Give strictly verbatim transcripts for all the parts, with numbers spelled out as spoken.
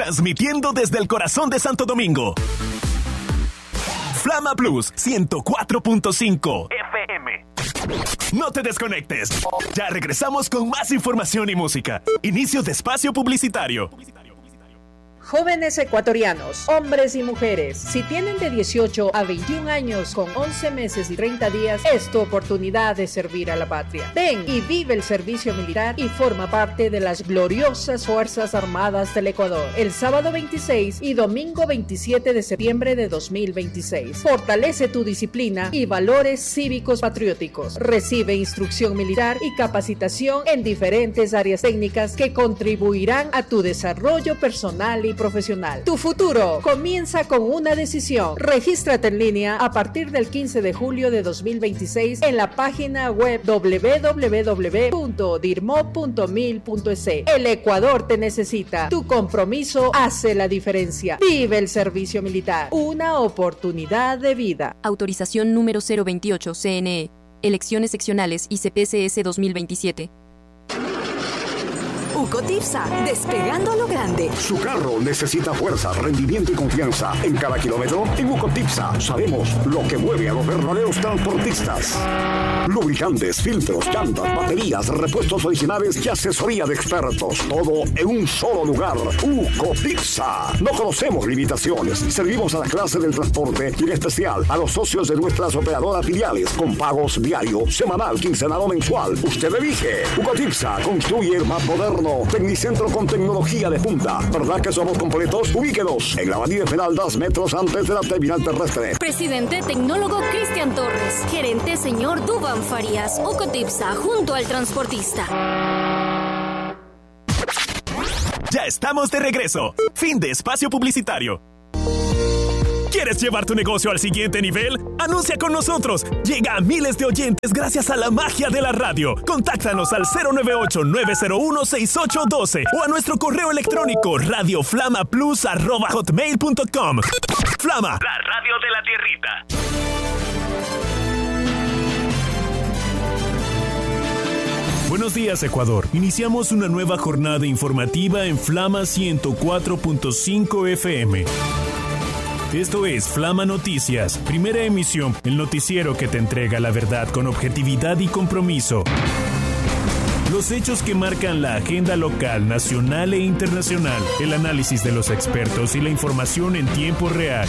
transmitiendo desde el corazón de Santo Domingo. Flama Plus ciento cuatro punto cinco F M. No te desconectes. Ya regresamos con más información y música. Inicio de espacio publicitario. Jóvenes ecuatorianos, hombres y mujeres, si tienen de dieciocho a veintiún años con once meses y treinta días, es tu oportunidad de servir a la patria. Ven y vive el servicio militar y forma parte de las gloriosas Fuerzas Armadas del Ecuador. El sábado veintiséis y domingo veintisiete de septiembre de dos mil veintiséis. Fortalece tu disciplina y valores cívicos patrióticos. Recibe instrucción militar y capacitación en diferentes áreas técnicas que contribuirán a tu desarrollo personal y profesional. Tu futuro comienza con una decisión. Regístrate en línea a partir del quince de julio de dos mil veintiséis en la página web doble u doble u doble u punto dirmo punto mil punto es. El Ecuador te necesita. Tu compromiso hace la diferencia. Vive el servicio militar. Una oportunidad de vida. Autorización número cero veintiocho C N E. Elecciones seccionales I C P C S dos mil veintisiete. Ucotipsa, despegando a lo grande. Su carro necesita fuerza, rendimiento y confianza. En cada kilómetro, en Ucotipsa, sabemos lo que mueve a los verdaderos transportistas. Lubricantes, filtros, llantas, baterías, repuestos originales y asesoría de expertos. Todo en un solo lugar. Ucotipsa. No conocemos limitaciones. Servimos a la clase del transporte y en especial a los socios de nuestras operadoras filiales con pagos diario, semanal, quincenal o mensual. Usted elige. Ucotipsa construye el más moderno Tecnicentro con tecnología de punta. ¿Verdad que somos completos? Ubíquenos en la avenida Esmeraldas, metros antes de la terminal terrestre. Presidente tecnólogo Cristian Torres. Gerente señor Duban Farías. Ucotipsa, junto al transportista. Ya estamos de regreso. Fin de espacio publicitario. ¿Quieres llevar tu negocio al siguiente nivel? ¡Anuncia con nosotros! Llega a miles de oyentes gracias a la magia de la radio. Contáctanos al cero nueve ocho nueve cero uno seis ocho uno dos o a nuestro correo electrónico radioflamaplus arroba hotmail punto com. Flama, la radio de la tierrita. Buenos días, Ecuador. Iniciamos una nueva jornada informativa en Flama ciento cuatro punto cinco F M. Esto es Flama Noticias, primera emisión, el noticiero que te entrega la verdad con objetividad y compromiso. Los hechos que marcan la agenda local, nacional e internacional, el análisis de los expertos y la información en tiempo real.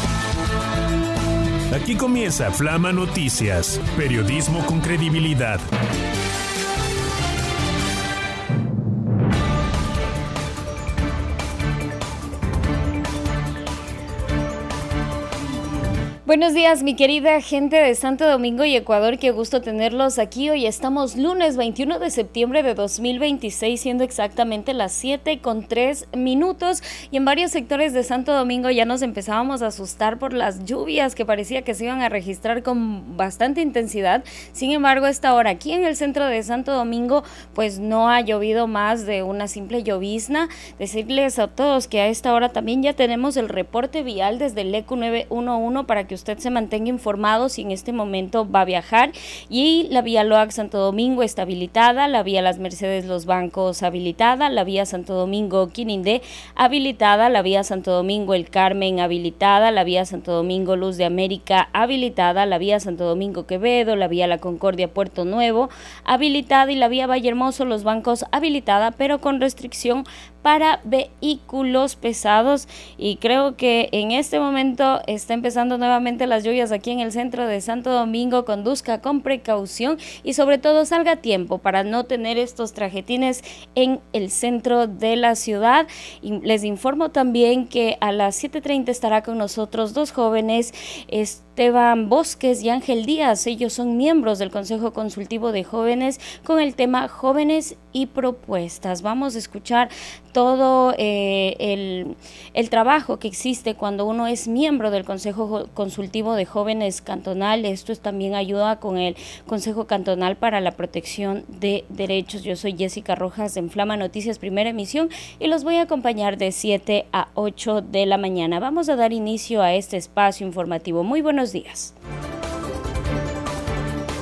Aquí comienza Flama Noticias, periodismo con credibilidad. Buenos días, mi querida gente de Santo Domingo y Ecuador, qué gusto tenerlos aquí. Hoy estamos lunes veintiuno de septiembre de dos mil veintiséis, siendo exactamente las siete con tres minutos, y en varios sectores de Santo Domingo ya nos empezábamos a asustar por las lluvias que parecía que se iban a registrar con bastante intensidad. Sin embargo, a esta hora aquí en el centro de Santo Domingo pues no ha llovido más de una simple llovizna. Decirles a todos que a esta hora también ya tenemos el reporte vial desde el E Q nueve uno uno para que usted se mantenga informado si en este momento va a viajar. Y la vía Loac Santo Domingo está habilitada, la vía Las Mercedes Los Bancos habilitada, la vía Santo Domingo Quinindé habilitada, la vía Santo Domingo El Carmen habilitada, la vía Santo Domingo Luz de América habilitada, la vía Santo Domingo Quevedo, la vía La Concordia Puerto Nuevo habilitada y la vía Valle Hermoso Los Bancos habilitada, pero con restricción para vehículos pesados. Y creo que en este momento está empezando nuevamente las lluvias aquí en el centro de Santo Domingo. Conduzca con precaución y sobre todo salga a tiempo para no tener estos trajetines en el centro de la ciudad. Y les informo también que a las siete treinta estará con nosotros dos jóvenes, Esteban Bosques y Ángel Díaz. Ellos son miembros del Consejo Consultivo de Jóvenes con el tema Jóvenes y Propuestas. Vamos a escuchar todo eh, el, el trabajo que existe cuando uno es miembro del Consejo Consultivo de Jóvenes Cantonal. Esto es, también ayuda con el Consejo Cantonal para la Protección de Derechos. Yo soy Jessica Rojas en Flama Noticias, primera emisión, y los voy a acompañar de siete a ocho de la mañana. Vamos a dar inicio a este espacio informativo. Muy buenos días.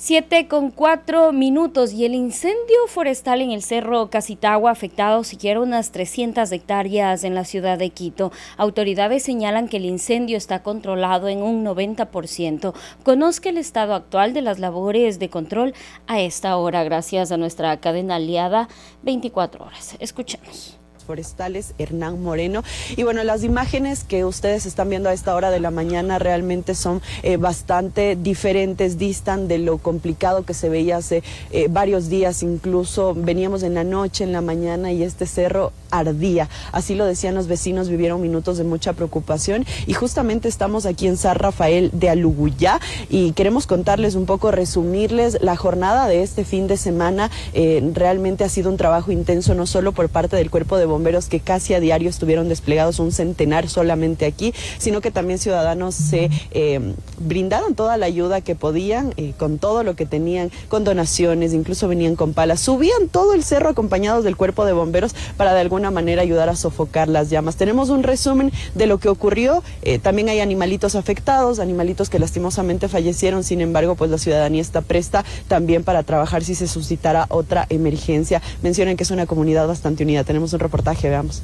Siete con cuatro minutos y el incendio forestal en el Cerro Casitagua afectado siquiera unas trescientas hectáreas en la ciudad de Quito. Autoridades señalan que el incendio está controlado en un noventa por ciento. Conozca el estado actual de las labores de control a esta hora, gracias a nuestra cadena aliada veinticuatro horas. Escuchemos. Forestales, Hernán Moreno. Y bueno, las imágenes que ustedes están viendo a esta hora de la mañana realmente son eh, bastante diferentes, distan de lo complicado que se veía hace eh, varios días, incluso veníamos en la noche, en la mañana y este cerro ardía. Así lo decían los vecinos, vivieron minutos de mucha preocupación y justamente estamos aquí en San Rafael de Aluguyá y queremos contarles un poco, resumirles la jornada de este fin de semana. Eh, realmente ha sido un trabajo intenso, no solo por parte del cuerpo de bomberos que casi a diario estuvieron desplegados, un centenar solamente aquí, sino que también ciudadanos se eh, brindaron toda la ayuda que podían, eh, con todo lo que tenían, con donaciones, incluso venían con palas, subían todo el cerro acompañados del cuerpo de bomberos para de alguna manera ayudar a sofocar las llamas. Tenemos un resumen de lo que ocurrió, eh, también hay animalitos afectados, animalitos que lastimosamente fallecieron, sin embargo, pues la ciudadanía está presta también para trabajar si se suscitara otra emergencia. Mencionan que es una comunidad bastante unida. Tenemos un reportaje. Veamos.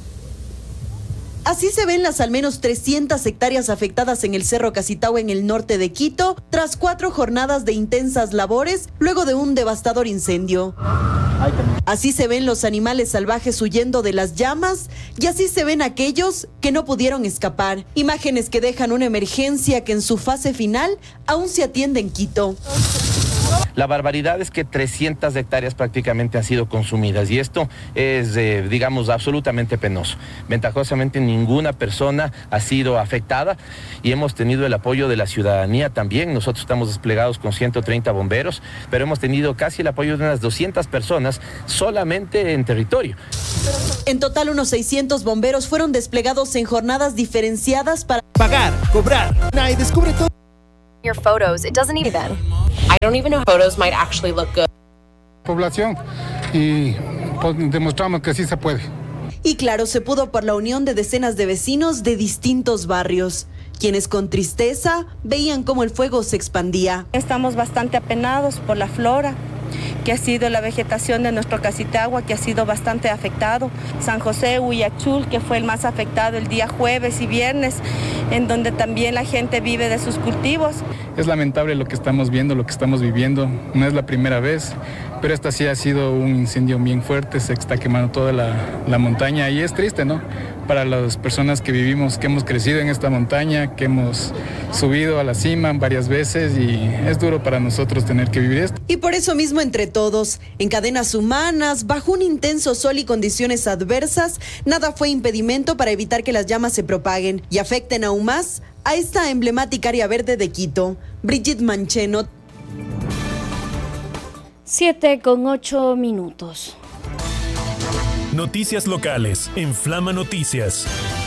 Así se ven las al menos trescientas hectáreas afectadas en el Cerro Casitagua en el norte de Quito, tras cuatro jornadas de intensas labores, luego de un devastador incendio. Así se ven los animales salvajes huyendo de las llamas y así se ven aquellos que no pudieron escapar. Imágenes que dejan una emergencia que en su fase final aún se atiende en Quito. La barbaridad es que trescientas hectáreas prácticamente han sido consumidas y esto es, eh, digamos, absolutamente penoso. Ventajosamente ninguna persona ha sido afectada y hemos tenido el apoyo de la ciudadanía también. Nosotros estamos desplegados con ciento treinta bomberos, pero hemos tenido casi el apoyo de unas doscientas personas solamente en territorio. En total, unos seiscientos bomberos fueron desplegados en jornadas diferenciadas para pagar, cobrar. Nadie descubre todo. Your photos, it doesn't even then. I don't even know if photos might actually look good. Población y pues, demostramos que sí se puede. Y claro, se pudo por la unión de decenas de vecinos de distintos barrios, quienes con tristeza veían cómo el fuego se expandía. Estamos bastante apenados por la flora, que ha sido la vegetación de nuestro Casitagua, que ha sido bastante afectado. San José, Huillachul, que fue el más afectado el día jueves y viernes, en donde también la gente vive de sus cultivos. Es lamentable lo que estamos viendo, lo que estamos viviendo. No es la primera vez, pero esta sí ha sido un incendio bien fuerte, se está quemando toda la, la montaña y es triste, ¿no? Para las personas que vivimos, que hemos crecido en esta montaña, que hemos subido a la cima varias veces y es duro para nosotros tener que vivir esto. Y por eso mismo, entre todos, en cadenas humanas, bajo un intenso sol y condiciones adversas, nada fue impedimento para evitar que las llamas se propaguen y afecten aún más a esta emblemática área verde de Quito. Brigitte Mancheno. Siete con ocho minutos. Noticias locales en Flama Noticias.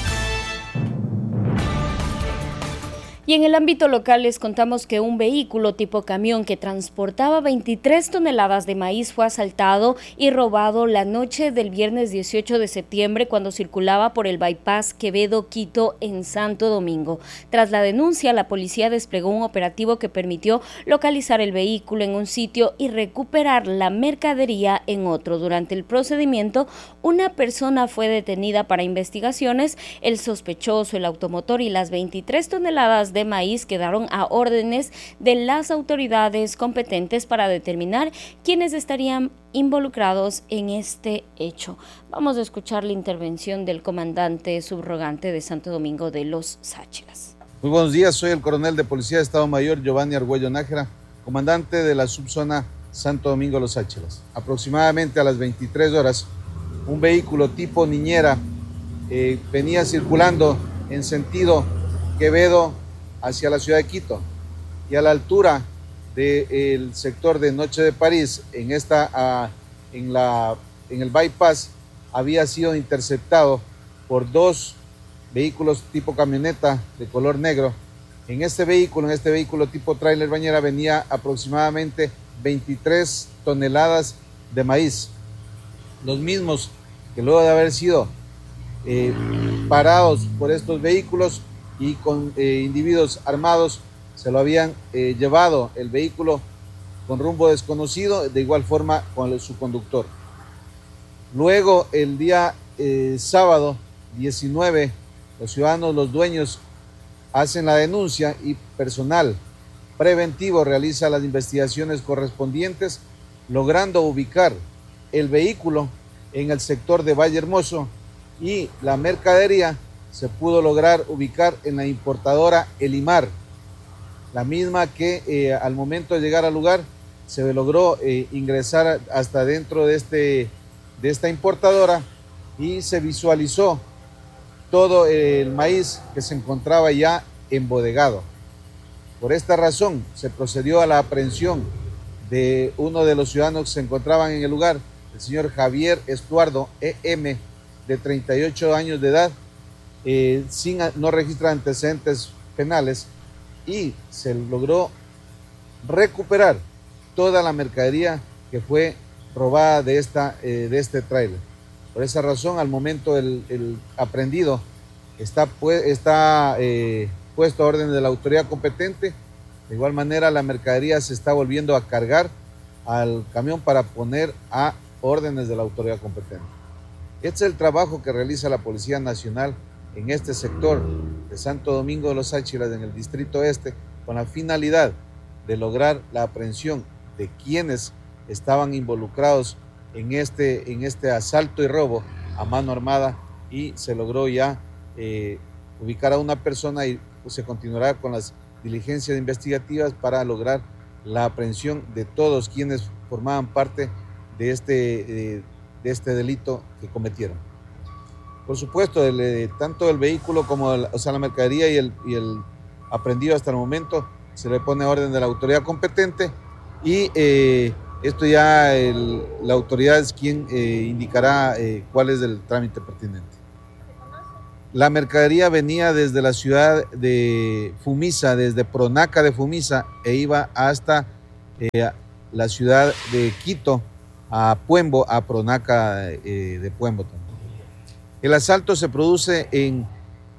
Y en el ámbito local les contamos que un vehículo tipo camión que transportaba veintitrés toneladas de maíz fue asaltado y robado la noche del viernes dieciocho de septiembre cuando circulaba por el bypass Quevedo-Quito en Santo Domingo. Tras la denuncia, la policía desplegó un operativo que permitió localizar el vehículo en un sitio y recuperar la mercadería en otro. Durante el procedimiento, una persona fue detenida para investigaciones. El sospechoso, el automotor y las veintitrés toneladas de de maíz quedaron a órdenes de las autoridades competentes para determinar quiénes estarían involucrados en este hecho. Vamos a escuchar la intervención del comandante subrogante de Santo Domingo de los Sáchilas. Muy buenos días, soy el coronel de Policía de Estado Mayor Giovanni Argüello Nájera, comandante de la subzona Santo Domingo Los Sáchilas. Aproximadamente a las veintitrés horas, un vehículo tipo niñera eh, venía circulando en sentido Quevedo hacia la ciudad de Quito y a la altura del sector de Noche de París, en, esta, uh, en, la, en el bypass, había sido interceptado por dos vehículos tipo camioneta de color negro. En este vehículo, en este vehículo tipo tráiler bañera, venía aproximadamente veintitrés toneladas de maíz, los mismos que luego de haber sido eh, parados por estos vehículos y con eh, individuos armados, se lo habían eh, llevado el vehículo con rumbo desconocido, de igual forma con su conductor. Luego, el día eh, sábado diecinueve, los ciudadanos, los dueños, hacen la denuncia y personal preventivo realiza las investigaciones correspondientes, logrando ubicar el vehículo en el sector de Valle Hermoso, y la mercadería se pudo lograr ubicar en la importadora Elimar, la misma que eh, al momento de llegar al lugar se logró eh, ingresar hasta dentro de, este, de esta importadora y se visualizó todo el maíz que se encontraba ya embodegado. Por esta razón se procedió a la aprehensión de uno de los ciudadanos que se encontraban en el lugar, el señor Javier Estuardo E M, de treinta y ocho años de edad, eh, sin, no registra antecedentes penales, y se logró recuperar toda la mercadería que fue robada de, esta, eh, de este tráiler. Por esa razón, al momento el, el aprehendido está, está eh, puesto a orden de la autoridad competente. De igual manera, la mercadería se está volviendo a cargar al camión para poner a órdenes de la autoridad competente. Este es el trabajo que realiza la Policía Nacional en este sector de Santo Domingo de los Áchilas, en el Distrito Este, con la finalidad de lograr la aprehensión de quienes estaban involucrados en este, en este asalto y robo a mano armada, y se logró ya eh, ubicar a una persona, y pues, se continuará con las diligencias investigativas para lograr la aprehensión de todos quienes formaban parte de este, eh, de este delito que cometieron. Por supuesto, el, eh, tanto el vehículo como el, o sea, la mercadería y el, y el aprehendido hasta el momento se le pone a orden de la autoridad competente, y eh, esto ya el, la autoridad es quien eh, indicará eh, cuál es el trámite pertinente. La mercadería venía desde la ciudad de Fumisa, desde Pronaca de Fumisa, e iba hasta eh, la ciudad de Quito, a Puembo, a Pronaca eh, de Puembo también. El asalto se produce en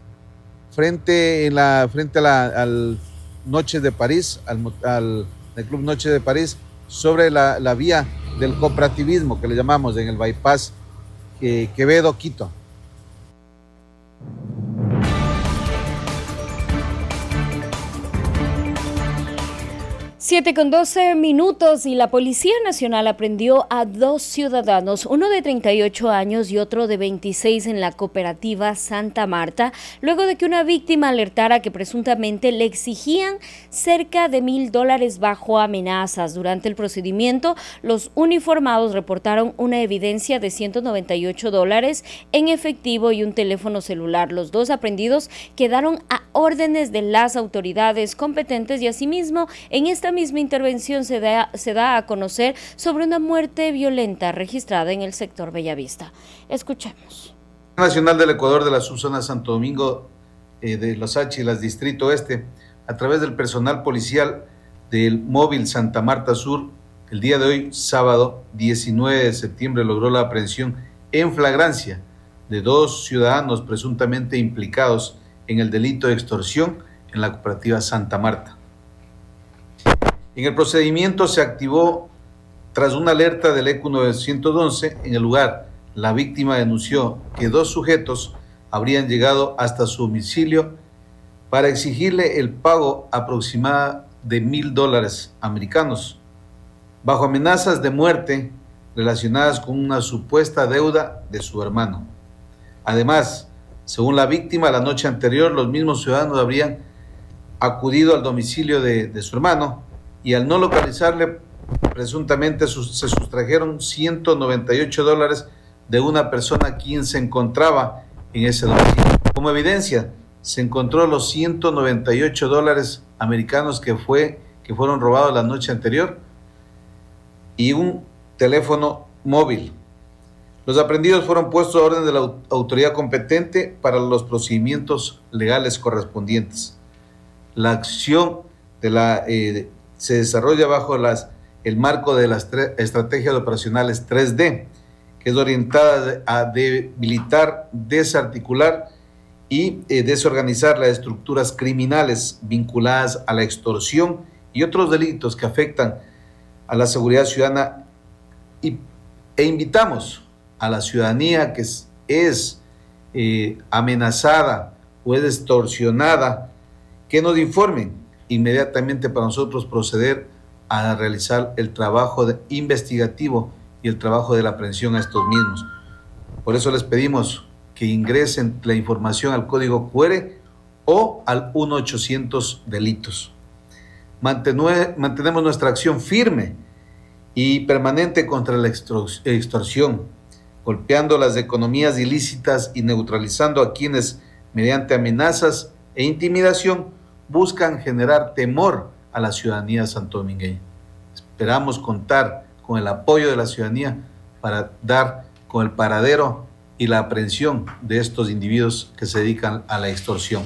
frente, en la, frente a la al Noche de París, al, al el Club Noche de París, sobre la, la vía del cooperativismo que le llamamos, en el bypass eh, Quevedo-Quito. siete con doce minutos, y la Policía Nacional aprendió a dos ciudadanos, uno de treinta y ocho años y otro de veintiséis, en la cooperativa Santa Marta, luego de que una víctima alertara que presuntamente le exigían cerca de mil dólares bajo amenazas. Durante el procedimiento, los uniformados reportaron una evidencia de ciento noventa y ocho dólares en efectivo y un teléfono celular. Los dos aprehendidos quedaron a órdenes de las autoridades competentes, y asimismo, en esta misma intervención se da, se da a conocer sobre una muerte violenta registrada en el sector Bellavista. Escuchemos. Nacional del Ecuador de la subzona Santo Domingo eh, de Los Áchilas, Distrito Este, a través del personal policial del móvil Santa Marta Sur, el día de hoy, sábado diecinueve de septiembre, logró la aprehensión en flagrancia de dos ciudadanos presuntamente implicados en el delito de extorsión en la cooperativa Santa Marta. En el procedimiento se activó tras una alerta del E Q novecientos once. En el lugar, la víctima denunció que dos sujetos habrían llegado hasta su domicilio para exigirle el pago aproximado de mil dólares americanos, bajo amenazas de muerte relacionadas con una supuesta deuda de su hermano. Además, según la víctima, la noche anterior los mismos ciudadanos habrían acudido al domicilio de, de su hermano, y al no localizarle, presuntamente sus, se sustrajeron ciento noventa y ocho dólares de una persona quien se encontraba en ese domicilio. Como evidencia, se encontró los ciento noventa y ocho dólares americanos que, fue, que fueron robados la noche anterior, y un teléfono móvil. Los aprehendidos fueron puestos a orden de la autoridad competente para los procedimientos legales correspondientes. La acción de la... Eh, se desarrolla bajo las, el marco de las tre- estrategias operacionales tres D, que es orientada a debilitar, desarticular y eh, desorganizar las estructuras criminales vinculadas a la extorsión y otros delitos que afectan a la seguridad ciudadana y, e invitamos a la ciudadanía que es, es eh, amenazada o es extorsionada, que nos informen inmediatamente para nosotros proceder a realizar el trabajo de, investigativo y el trabajo de la aprehensión a estos mismos. Por eso les pedimos que ingresen la información al código cu erre o al uno ochocientos delitos. Mantenue, mantenemos nuestra acción firme y permanente contra la extorsión, golpeando las economías ilícitas y neutralizando a quienes, mediante amenazas e intimidación, buscan generar temor a la ciudadanía santodomingueña. Esperamos contar con el apoyo de la ciudadanía para dar con el paradero y la aprehensión de estos individuos que se dedican a la extorsión.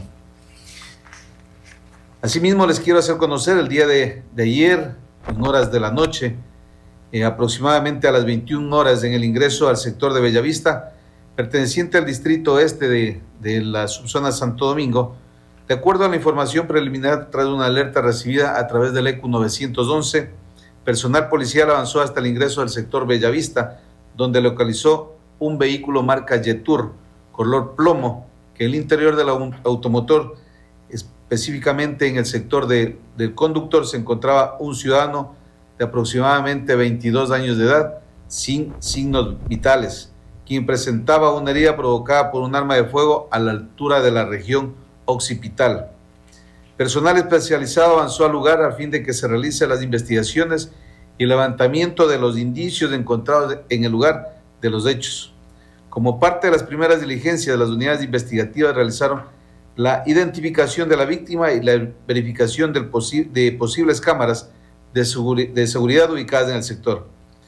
Asimismo, les quiero hacer conocer el día de, de ayer, en horas de la noche, eh, aproximadamente a las veintiuna horas, en el ingreso al sector de Bellavista, perteneciente al distrito este de, de la subzona Santo Domingo, de acuerdo a la información preliminar tras una alerta recibida a través del E C U novecientos once, personal policial avanzó hasta el ingreso del sector Bellavista, donde localizó un vehículo marca Yetur, color plomo, que en el interior del automotor, específicamente en el sector de, del conductor, se encontraba un ciudadano de aproximadamente veintidós años de edad, sin signos vitales, quien presentaba una herida provocada por un arma de fuego a la altura de la región occipital. Personal especializado avanzó al lugar a fin de que se realicen las investigaciones y levantamiento de los indicios encontrados en el lugar de los hechos. Como parte de las primeras diligencias, las unidades investigativas realizaron la identificación de la víctima y la verificación del posi- de posibles cámaras de, seguri- de seguridad ubicadas en el sector.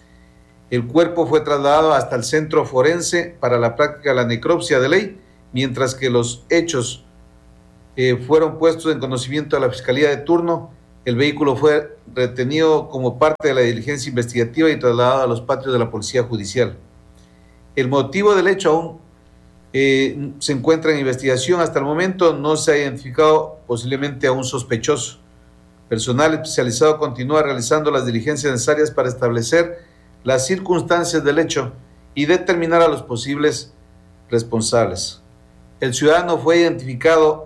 El cuerpo fue trasladado hasta el centro forense para la práctica de la necropsia de ley, mientras que los hechos eh, fueron puestos en conocimiento de la Fiscalía de turno. El vehículo fue retenido como parte de la diligencia investigativa y trasladado a los patios de la Policía Judicial. El motivo del hecho aún eh, se encuentra en investigación. Hasta el momento no se ha identificado posiblemente a un sospechoso. Personal especializado continúa realizando las diligencias necesarias para establecer las circunstancias del hecho y determinar a los posibles responsables. El ciudadano fue identificado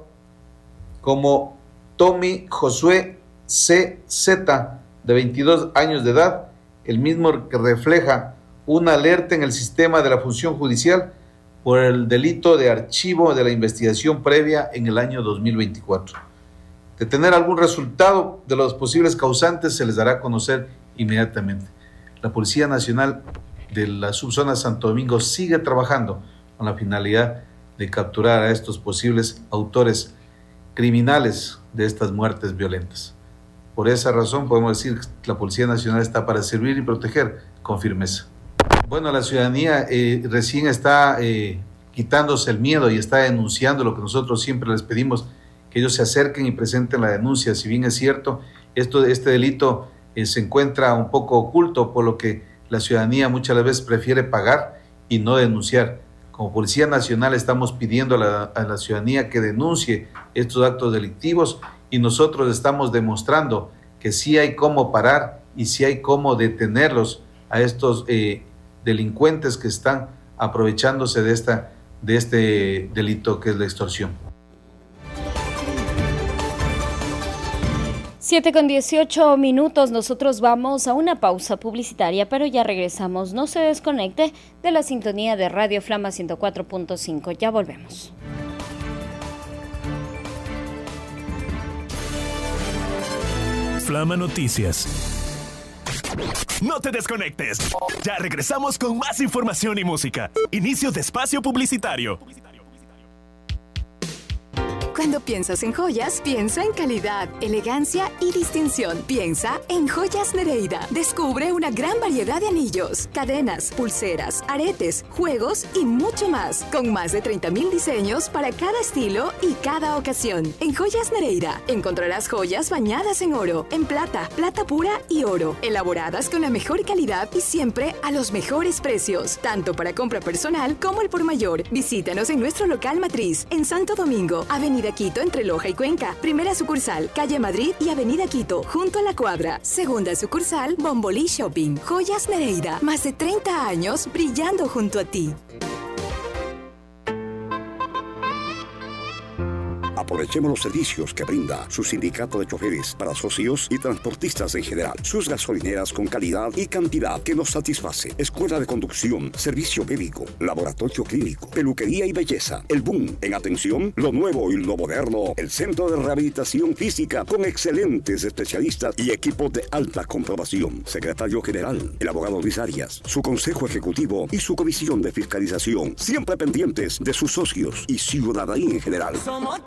como Tommy Josué C Z, de veintidós años de edad, el mismo que refleja una alerta en el sistema de la función judicial por el delito de archivo de la investigación previa en el año dos mil veinticuatro. De tener algún resultado de los posibles causantes, se les dará a conocer inmediatamente. La Policía Nacional de la subzona Santo Domingo sigue trabajando con la finalidad de capturar a estos posibles autores criminales de estas muertes violentas. Por esa razón podemos decir que la Policía Nacional está para servir y proteger con firmeza. Bueno, la ciudadanía eh, recién está eh, quitándose el miedo y está denunciando lo que nosotros siempre les pedimos, que ellos se acerquen y presenten la denuncia. Si bien es cierto, esto, este delito eh, se encuentra un poco oculto, por lo que la ciudadanía muchas veces prefiere pagar y no denunciar. Como Policía Nacional estamos pidiendo a la, a la ciudadanía que denuncie estos actos delictivos y nosotros estamos demostrando que sí hay cómo parar y sí hay cómo detenerlos a estos eh, delincuentes que están aprovechándose de, esta, de este delito que es la extorsión. siete con dieciocho minutos, nosotros vamos a una pausa publicitaria, pero ya regresamos. No se desconecte de la sintonía de Radio Flama ciento cuatro punto cinco. Ya volvemos. Flama Noticias. No te desconectes. Ya regresamos con más información y música. Inicio de espacio publicitario. Cuando piensas en joyas, piensa en calidad, elegancia y distinción. Piensa en Joyas Nereida. Descubre una gran variedad de anillos, cadenas, pulseras, aretes, juegos y mucho más. Con más de treinta mil diseños para cada estilo y cada ocasión. En Joyas Nereida encontrarás joyas bañadas en oro, en plata, plata pura y oro. Elaboradas con la mejor calidad y siempre a los mejores precios. Tanto para compra personal como el por mayor. Visítanos en nuestro local matriz en Santo Domingo, Avenida Avenida Quito entre Loja y Cuenca. Primera sucursal, Calle Madrid y Avenida Quito, junto a la Cuadra. Segunda sucursal, Bombolí Shopping. Joyas Nereida, más de treinta años brillando junto a ti. Aprovechemos los servicios que brinda su sindicato de choferes para socios y transportistas en general. Sus gasolineras con calidad y cantidad que nos satisface. Escuela de conducción, servicio médico, laboratorio clínico, peluquería y belleza. El boom en atención, lo nuevo y lo moderno. El centro de rehabilitación física con excelentes especialistas y equipos de alta comprobación. Secretario general, el abogado Luis Arias, su consejo ejecutivo y su comisión de fiscalización. Siempre pendientes de sus socios y ciudadanía en general. Somos